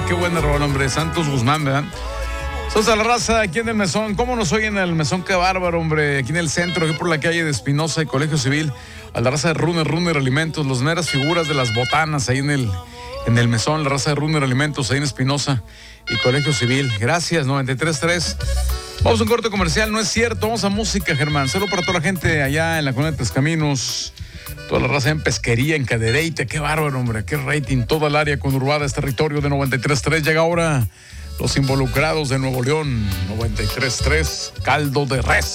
qué buena rola, hombre. Santos Guzmán, ¿verdad? Sos a la raza aquí en el Mesón. ¿Cómo nos oyen en el Mesón? Qué bárbaro, hombre. Aquí en el centro, aquí por la calle de Espinosa y Colegio Civil. A la raza de Runner Alimentos. Los meras figuras de las botanas ahí en el Mesón. La raza de Runner Alimentos ahí en Espinosa y Colegio Civil. Gracias, 93.3. Vamos a un corte comercial. No es cierto. Vamos a música, Germán. Solo para toda la gente allá en la colonia de Tres Caminos. Toda la raza en Pesquería, en Cadereyte. Qué bárbaro, hombre. Qué rating. Toda el área conurbada es territorio de 93.3. Llega ahora los involucrados de Nuevo León. 93.3. Caldo de res.